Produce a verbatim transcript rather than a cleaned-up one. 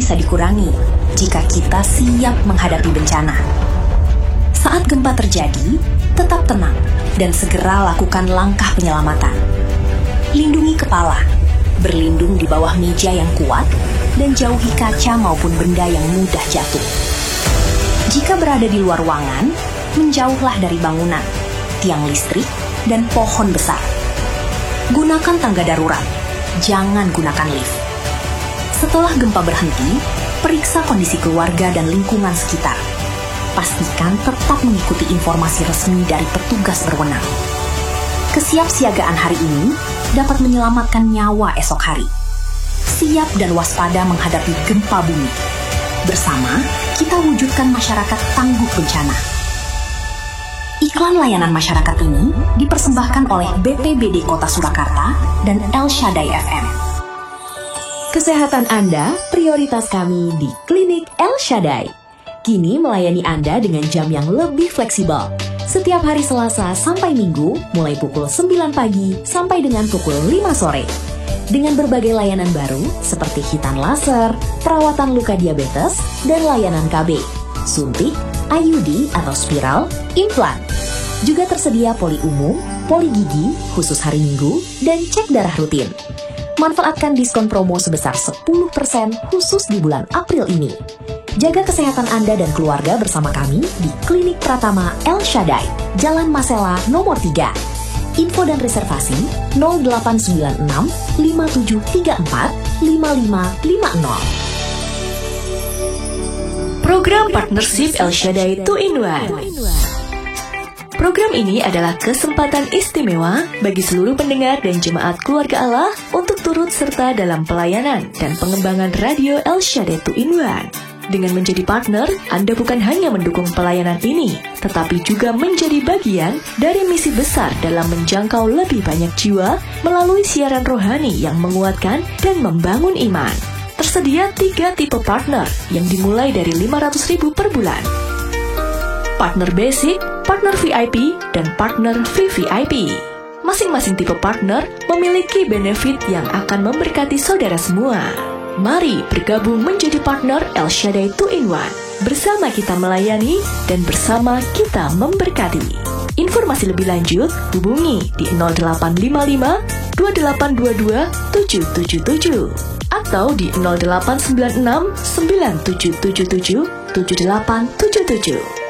bisa dikurangi jika kita siap menghadapi bencana. Saat gempa terjadi, tetap tenang dan segera lakukan langkah penyelamatan. Lindungi kepala, berlindung di bawah meja yang kuat, dan jauhi kaca maupun benda yang mudah jatuh. Jika berada di luar ruangan, menjauhlah dari bangunan, tiang listrik, dan pohon besar. Gunakan tangga darurat, jangan gunakan lift. Setelah gempa berhenti, periksa kondisi keluarga dan lingkungan sekitar. Pastikan tetap mengikuti informasi resmi dari petugas berwenang. Kesiapsiagaan hari ini dapat menyelamatkan nyawa esok hari. Siap dan waspada menghadapi gempa bumi. Bersama, kita wujudkan masyarakat tangguh bencana. Iklan layanan masyarakat ini dipersembahkan oleh B P B D Kota Surakarta dan El Shaddai F M. Kesehatan Anda prioritas kami di Klinik El Shaddai. Kini melayani Anda dengan jam yang lebih fleksibel. Setiap hari Selasa sampai Minggu, mulai pukul sembilan pagi sampai dengan pukul lima sore. Dengan berbagai layanan baru seperti hitan laser, perawatan luka diabetes, dan layanan K B, suntik, I U D atau spiral, implan. Juga tersedia poli umum, poli gigi, khusus hari Minggu, dan cek darah rutin. Manfaatkan diskon promo sebesar sepuluh persen khusus di bulan April ini. Jaga kesehatan Anda dan keluarga bersama kami di Klinik Pratama El Shaddai, Jalan Masela nomor tiga. Info dan reservasi nol delapan sembilan enam lima tujuh tiga empat lima lima lima nol. Program Partnership El Shaddai two in one. Program ini adalah kesempatan istimewa bagi seluruh pendengar dan jemaat keluarga Allah untuk turut serta dalam pelayanan dan pengembangan radio El Shaddai two in one. Dengan menjadi partner, Anda bukan hanya mendukung pelayanan ini, tetapi juga menjadi bagian dari misi besar dalam menjangkau lebih banyak jiwa melalui siaran rohani yang menguatkan dan membangun iman. Tersedia tiga tipe partner yang dimulai dari lima ratus ribu per bulan. Partner Basic, Partner V I P, dan Partner V V I P. Masing-masing tipe partner memiliki benefit yang akan memberkati saudara semua. Mari bergabung menjadi partner El Shaddai two in one. Bersama kita melayani dan bersama kita memberkati. Informasi lebih lanjut hubungi di nol delapan lima lima dua delapan dua dua tujuh tujuh tujuh atau di nol delapan sembilan enam sembilan tujuh tujuh tujuh tujuh delapan tujuh tujuh.